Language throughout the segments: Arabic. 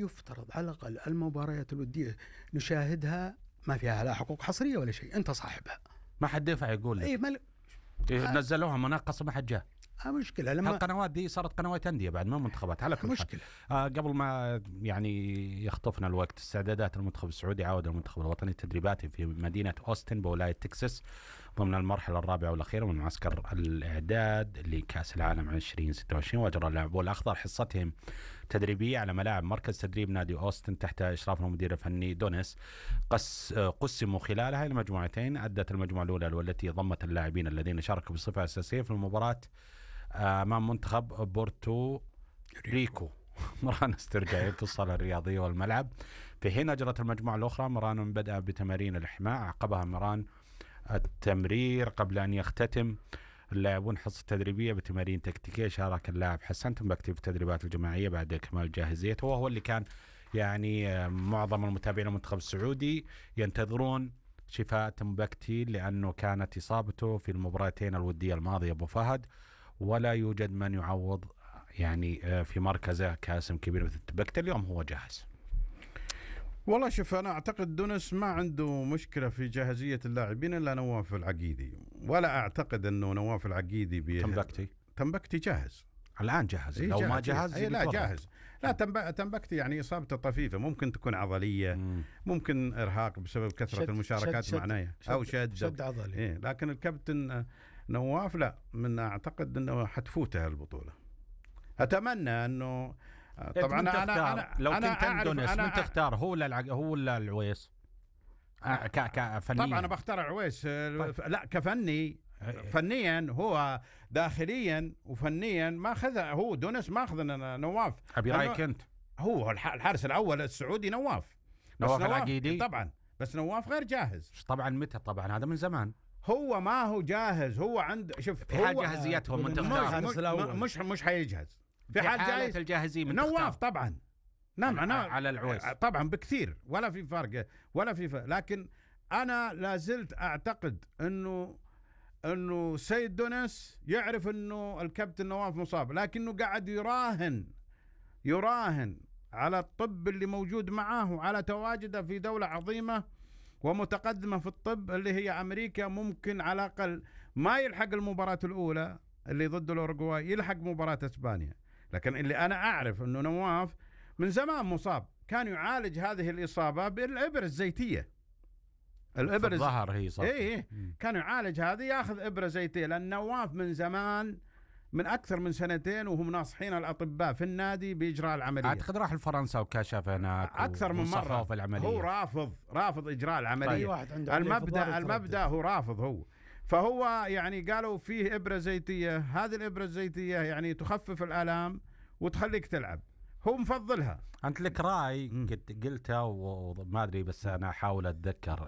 يفترض على الأقل المباريات الودية نشاهدها ما فيها لا حقوق حصرية ولا شيء، أنت صاحبها. ما حد ينفع يقول لك. نزلوها مناقصة ما حد جاء. مشكلة لما القنوات دي صارت قنوات أندية بعد ما منتخبات على كل مشكلة. قبل ما يعني يخطفنا الوقت، استعدادات المنتخب السعودي، عود المنتخب الوطني تدريباته في مدينة أوستن بولاية تكساس ضمن المرحلة الرابعة والأخيرة من معسكر الإعداد لكأس العالم 2026. وأجرى اللاعبون الأخضر حصتهم تدريبية على ملاعب مركز تدريب نادي أوستن تحت إشراف المدير الفني دونيس. قسموا خلالها إلى مجموعتين. أدت المجموعة الأولى والتي ضمت اللاعبين الذين شاركوا بصفة أساسية في المباراة أمام منتخب بورتو ريكو مران استرجاعية الصالة الرياضية والملعب. في حين أجرت المجموعة الأخرى مران بدأ بتمارين الإحماء، عقبها مران التمرير قبل أن يختتم اللاعبون حصة تدريبية بتمارين تكتيكية. شارك اللاعب حسن تنبكتي في التدريبات الجماعية بعد كمال جاهزيته، وهو اللي كان يعني معظم المتابعين المنتخب السعودي ينتظرون شفاء تنبكتي لأنه كانت إصابته في المباراتين الودية الماضية أبو فهد، ولا يوجد من يعوض يعني في مركزه كاسم كبير مثل تنبكتي. اليوم هو جاهز. والله شوف، أنا أعتقد دونس ما عنده مشكلة في جاهزية اللاعبين إلا نواف العقيدي، ولا أعتقد أنه نواف العقيدي تنبكتي جاهز الآن. جاهز لو ما جاهز لا جاهز. لا تنبكتي يعني إصابته طفيفة، ممكن تكون عضلية، ممكن إرهاق بسبب كثرة المشاركات معناها أو شد عضلي. لكن الكابتن نواف لا، من أعتقد أنه حتفوته البطولة. أتمنى أنه طبعا أنا لو كنت دونس من تختار هو ولا العويس كفنيا؟ طبعا أنا بختار العويس. لا فنيا هو داخليا وفنيا ما خذ هو دونس، ما أخذ نواف. أبي رأيك أنت. هو الحارس الأول السعودي نواف العقيدي طبعا، بس نواف غير جاهز طبعا. متى؟ طبعا هذا من زمان. هو ما هو جاهز. هو عند شوف في حال جاهزيتهم من تختار مش حيجهز في حالة الجاهزية من نواف طبعا. نعم على العويس طبعا بكثير، ولا في فرق ولا في فرق. لكن أنا لازلت أعتقد أنه سيد دونس يعرف أنه الكابتن نواف مصاب، لكنه قاعد يراهن على الطب اللي موجود معاه وعلى تواجده في دولة عظيمة ومتقدمة في الطب اللي هي أمريكا. ممكن على الأقل ما يلحق المباراة الأولى اللي ضد الأورجواي، يلحق مباراة إسبانيا. لكن اللي أنا أعرف أنه نواف من زمان مصاب، كان يعالج هذه الإصابة بالإبر الزيتية. الإبر الظهر هي صار. إيه كان يعالج هذه، يأخذ إبرة زيتية. لأن نواف من زمان، من أكثر من سنتين وهم ناصحين الأطباء في النادي بإجراء العملية. أعتقد راح لفرنسا وكشف هناك أكثر من مرة. هو رافض إجراء العملية. المبدأ هو رافض هو. فهو يعني قالوا فيه إبرة زيتية، هذه الإبرة الزيتية يعني تخفف الآلام وتخليك تلعب، هو مفضلها. أنت لك رأي قلته وما أدري، بس أنا أحاول أتذكر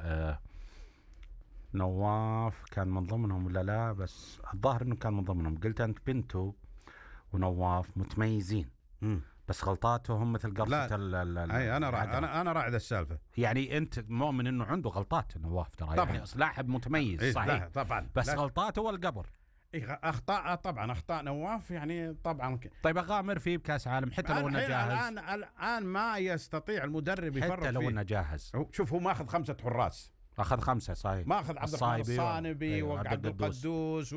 نواف كان من ضمنهم ولا لا، بس الظاهر أنه كان من ضمنهم. قلت أنت بنتو ونواف متميزين بس غلطاتهم مثل قرصة أنا راعي السالفة. يعني أنت مؤمن أنه عنده غلطات نواف ترى، يعني لاعب متميز صحيح طبعا، بس غلطاته والقبر. أخطاء طبعا، أخطاء نواف يعني طبعا. طيب أغامر فيه بكأس عالم حتى لو انه جاهز. الآن ما يستطيع المدرب يفرق فيه حتى لو انه جاهز. شوف هو ما أخذ 5 حراس، أخذ 5 صحيح. ما أخذ عبد الرحمن الصانبي وعبد القدوس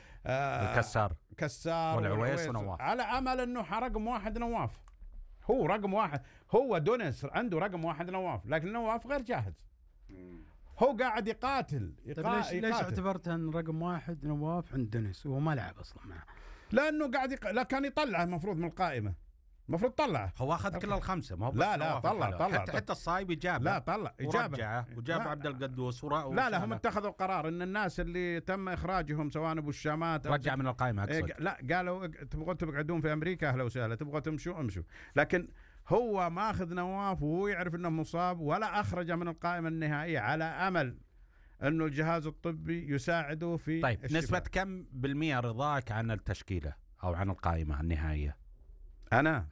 كسار والعويس ونواف، على أمل أنه رقم 1 نواف. هو رقم 1، هو دونس عنده رقم 1 نواف، لكن نواف غير جاهز. هو قاعد يقاتل. ليش اعتبرت أن رقم 1 نواف عند دونس وهو ما لعب أصلا معه؟ لأنه قاعد لا كان يطلعه المفروض من القائمة، المفروض طلعه. هو أخذ كل ال5 ما هو. لا طلع حتى الصايب جابه. لا طلع وجاب عبد القدوس لا هم اتخذوا قرار ان الناس اللي تم اخراجهم سواء ابو الشامات رجع من القائمة أقصد. لا قالوا تبغوا تقعدون في امريكا اهلا وسهلا، تبغوا تمشوا امشوا. لكن هو ماخذ نواف وهو يعرف انه مصاب، ولا اخرجه من القائمة النهائية على امل انه الجهاز الطبي يساعده في طيب الشفاء. نسبة كم بالمئة رضاك عن التشكيلة او عن القائمة النهائية؟ انا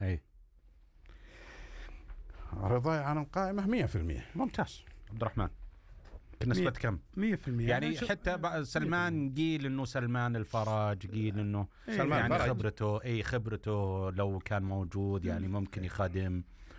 رضاي عن القائمة 100%. ممتاز عبد الرحمن. بنسبة كم؟ 100%. يعني حتى سلمان قيل انه سلمان الفرج، قيل انه سلمان يعني خبرته لو كان موجود يعني ممكن يخدم.